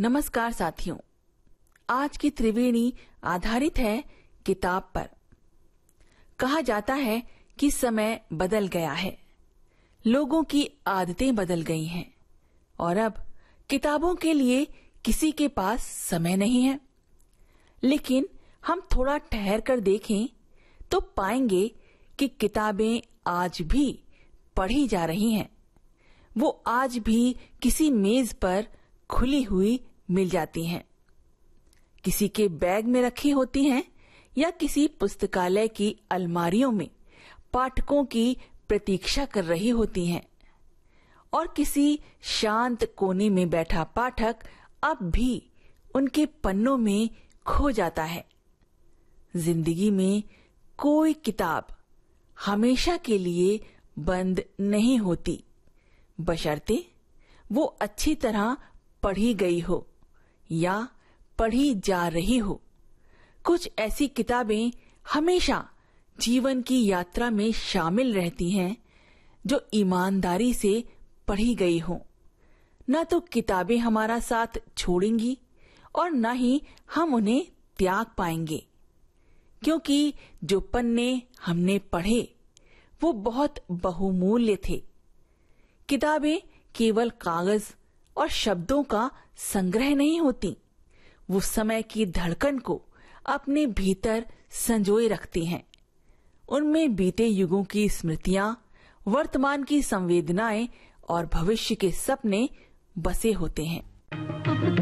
नमस्कार साथियों, आज की त्रिवेणी आधारित है किताब पर। कहा जाता है कि समय बदल गया है, लोगों की आदतें बदल गई हैं और अब किताबों के लिए किसी के पास समय नहीं है। लेकिन हम थोड़ा ठहर कर देखें तो पाएंगे कि किताबें आज भी पढ़ी जा रही हैं। वो आज भी किसी मेज पर खुली हुई मिल जाती हैं, किसी के बैग में रखी होती हैं या किसी पुस्तकालय की अलमारियों में पाठकों की प्रतीक्षा कर रही होती हैं। और किसी शांत कोने में बैठा पाठक अब भी उनके पन्नों में खो जाता है। जिंदगी में कोई किताब हमेशा के लिए बंद नहीं होती, बशर्ते वो अच्छी तरह पढ़ी गई हो या पढ़ी जा रही हो। कुछ ऐसी किताबें हमेशा जीवन की यात्रा में शामिल रहती हैं जो ईमानदारी से पढ़ी गई हो। न तो किताबें हमारा साथ छोड़ेंगी और न ही हम उन्हें त्याग पाएंगे, क्योंकि जो पन्ने हमने पढ़े वो बहुत बहुमूल्य थे। किताबें केवल कागज और शब्दों का संग्रह नहीं होती, वो समय की धड़कन को अपने भीतर संजोए रखती हैं। उनमें बीते युगों की स्मृतियां, वर्तमान की संवेदनाएं और भविष्य के सपने बसे होते हैं।